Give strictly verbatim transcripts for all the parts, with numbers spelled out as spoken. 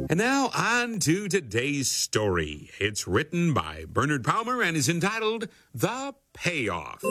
And now on to today's story. It's written by Bernard Palmer and is entitled The Payoff.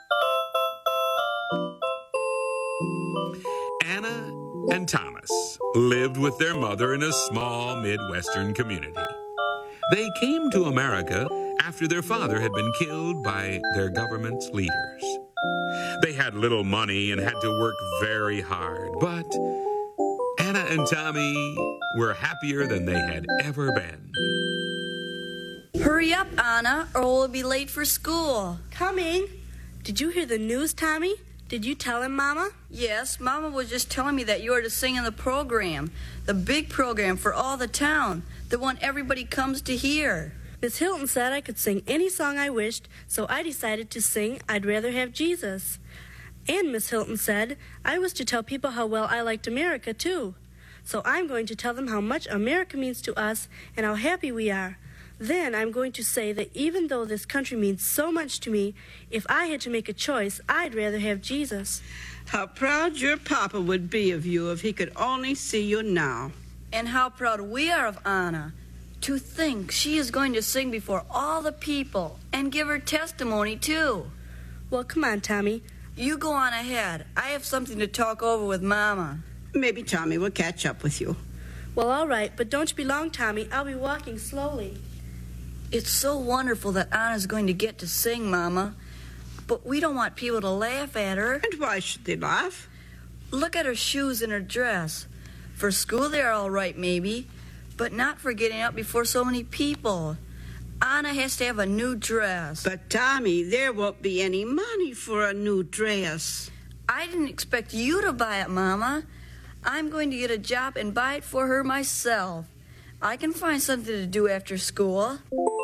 Anna and Thomas lived with their mother in a small Midwestern community. They came to America after their father had been killed by their government's leaders. They had little money and had to work very hard, but Anna and Tommy were happier than they had ever been. Hurry up, Anna, or we'll be late for school. Coming. Did you hear the news, Tommy? Did you tell him, Mama? Yes, Mama was just telling me that you are to sing in the program, the big program for all the town, the one everybody comes to hear. Miss Hilton said I could sing any song I wished, so I decided to sing I'd Rather Have Jesus. And Miss Hilton said I was to tell people how well I liked America, too. So I'm going to tell them how much America means to us and how happy we are. Then I'm going to say that even though this country means so much to me, if I had to make a choice, I'd rather have Jesus. How proud your papa would be of you if he could only see you now. And how proud we are of Anna. To think she is going to sing before all the people and give her testimony, too. Well, come on, Tommy. You go on ahead. I have something to talk over with Mama. Maybe Tommy will catch up with you. Well, all right, but don't you be long, Tommy. I'll be walking slowly. It's so wonderful that Anna's going to get to sing, Mama. But we don't want people to laugh at her. And why should they laugh? Look at her shoes and her dress. For school they're all right, maybe, but not for getting up before so many people. Anna has to have a new dress. But, Tommy, there won't be any money for a new dress. I didn't expect you to buy it, Mama. I'm going to get a job and buy it for her myself. I can find something to do after school.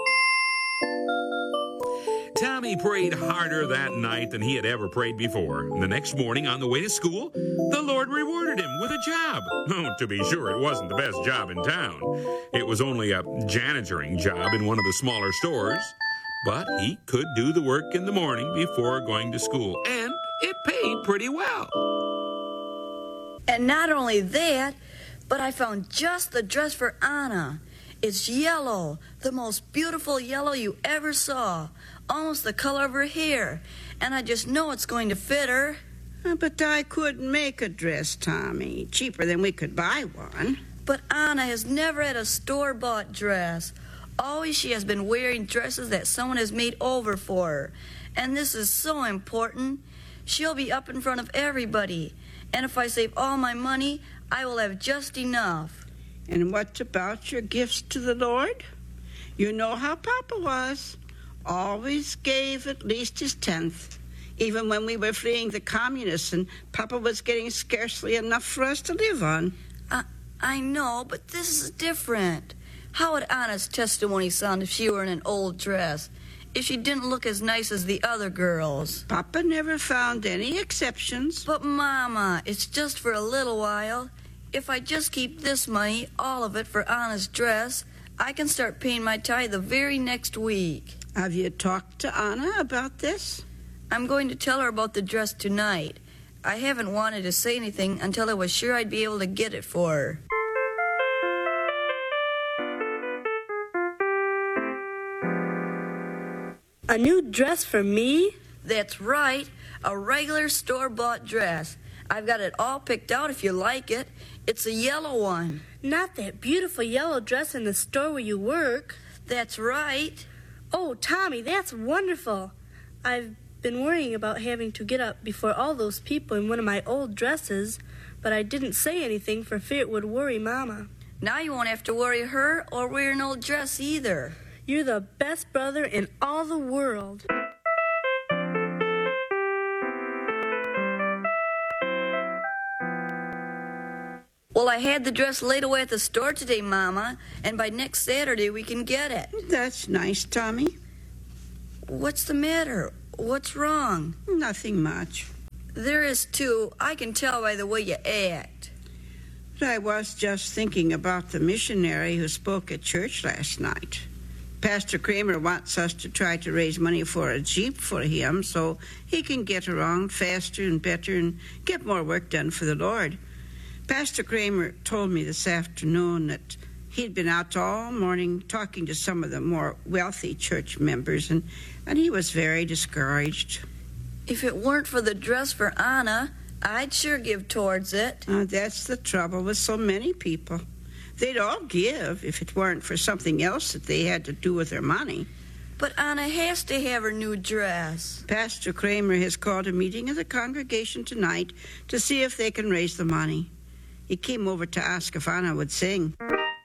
Tommy prayed harder that night than he had ever prayed before. And the next morning, on the way to school, the Lord rewarded him with a job. Oh, to be sure, it wasn't the best job in town. It was only a janitoring job in one of the smaller stores. But he could do the work in the morning before going to school. And it paid pretty well. And not only that, but I found just the dress for Anna. It's yellow, the most beautiful yellow you ever saw. Almost the color of her hair. And I just know it's going to fit her. Uh, but I couldn't make a dress, Tommy. Cheaper than we could buy one. But Anna has never had a store-bought dress. Always she has been wearing dresses that someone has made over for her. And this is so important. She'll be up in front of everybody. And if I save all my money, I will have just enough. And what about your gifts to the Lord? You know how Papa was. Always gave at least his tenth. Even when we were fleeing the communists and Papa was getting scarcely enough for us to live on. I, I know, but this is different. How would Anna's testimony sound if she were in an old dress? If she didn't look as nice as the other girls? Papa never found any exceptions. But, Mama, it's just for a little while. If I just keep this money, all of it for Anna's dress, I can start paying my tithe the very next week. Have you talked to Anna about this? I'm going to tell her about the dress tonight. I haven't wanted to say anything until I was sure I'd be able to get it for her. A new dress for me? That's right, a regular store-bought dress. I've got it all picked out if you like it. It's a yellow one. Not that beautiful yellow dress in the store where you work. That's right. Oh, Tommy, that's wonderful. I've been worrying about having to get up before all those people in one of my old dresses, but I didn't say anything for fear it would worry Mama. Now you won't have to worry her or wear an old dress either. You're the best brother in all the world. Well, I had the dress laid away at the store today, Mama, and by next Saturday we can get it. That's nice, Tommy. What's the matter? What's wrong? Nothing much. There is, too. I can tell by the way you act. But I was just thinking about the missionary who spoke at church last night. Pastor Kramer wants us to try to raise money for a Jeep for him so he can get around faster and better and get more work done for the Lord. Pastor Kramer told me this afternoon that He'd been out all morning talking to some of the more wealthy church members, and, and he was very discouraged. If it weren't for the dress for Anna, I'd sure give towards it. Uh, that's the trouble with so many people. They'd all give if it weren't for something else that they had to do with their money. But Anna has to have her new dress. Pastor Kramer has called a meeting of the congregation tonight to see if they can raise the money. He came over to ask if Anna would sing.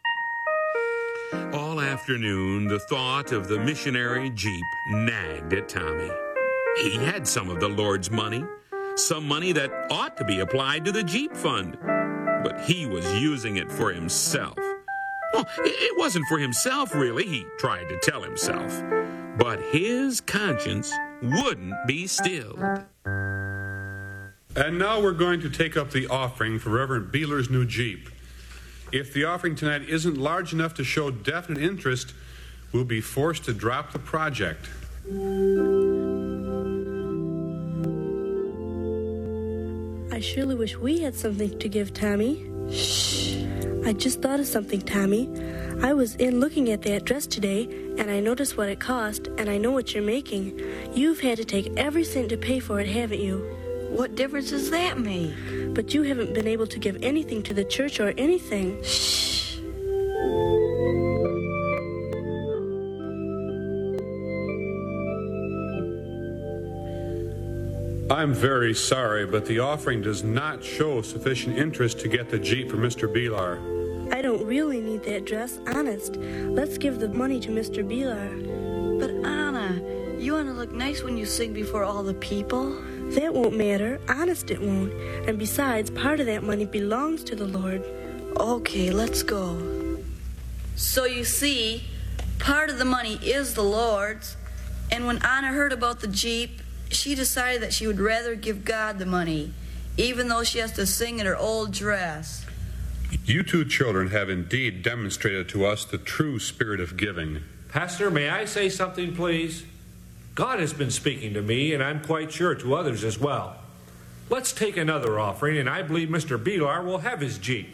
All afternoon, the thought of the missionary Jeep nagged at Tommy. He had some of the Lord's money, some money that ought to be applied to the Jeep fund, but he was using it for himself. Well, it wasn't for himself, really, he tried to tell himself, but his conscience wouldn't be stilled. And now we're going to take up the offering for Reverend Beeler's new Jeep. If the offering tonight isn't large enough to show definite interest, we'll be forced to drop the project. I surely wish we had something to give Tommy. Shh. I just thought of something, Tommy. I was in looking at that dress today, and I noticed what it cost, and I know what you're making. You've had to take every cent to pay for it, haven't you? What difference does that make? But you haven't been able to give anything to the church or anything. Shh. I'm very sorry, but the offering does not show sufficient interest to get the Jeep for Mister Beelar. I don't really need that dress, honest. Let's give the money to Mister Beelar. But Anna, you want to look nice when you sing before all the people? That won't matter. Honest, it won't. And besides, part of that money belongs to the Lord. Okay, let's go. So you see, part of the money is the Lord's. And when Anna heard about the Jeep, she decided that she would rather give God the money, even though she has to sing in her old dress. You two children have indeed demonstrated to us the true spirit of giving. Pastor, may I say something, please? God has been speaking to me, and I'm quite sure to others as well. Let's take another offering, and I believe Mister Beelar will have his Jeep.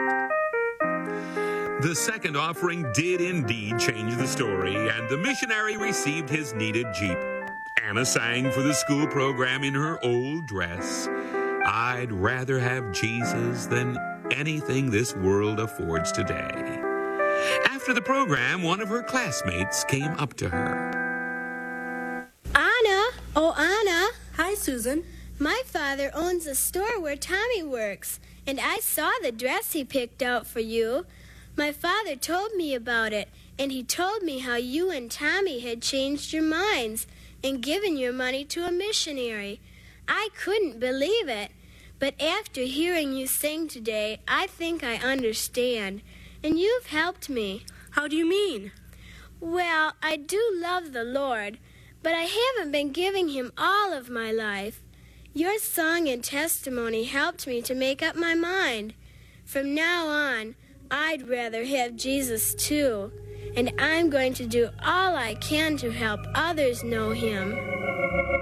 The second offering did indeed change the story, and the missionary received his needed Jeep. Anna sang for the school program in her old dress. I'd rather have Jesus than anything this world affords today. After the program, one of her classmates came up to her. Anna! Oh, Anna! Hi, Susan. My father owns a store where Tommy works, and I saw the dress he picked out for you. My father told me about it, and he told me how you and Tommy had changed your minds and given your money to a missionary. I couldn't believe it, but after hearing you sing today, I think I understand, and you've helped me. How do you mean? Well, I do love the Lord, but I haven't been giving him all of my life. Your song and testimony helped me to make up my mind. From now on, I'd rather have Jesus too, and I'm going to do all I can to help others know him.